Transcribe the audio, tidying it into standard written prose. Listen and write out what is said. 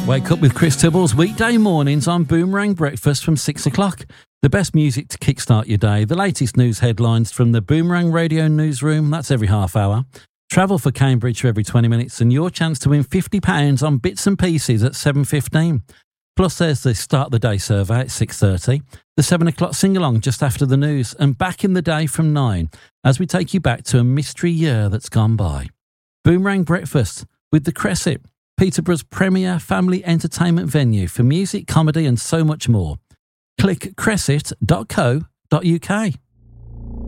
Wake up with Chris Tibbles weekday mornings on Boomerang Breakfast from 6 o'clock. The best music to kickstart your day, the latest news headlines from the Boomerang Radio Newsroom, that's every half hour. Travel for Cambridge for every 20 minutes and your chance to win £50 on bits and pieces at 7:15. Plus there's the Start the Day survey at 6:30, the 7 o'clock sing-along just after the news, and Back in the Day from 9 as we take you back to a mystery year that's gone by. Boomerang Breakfast with the Crescit, Peterborough's premier family entertainment venue for music, comedy and so much more. Click crescit.co.uk.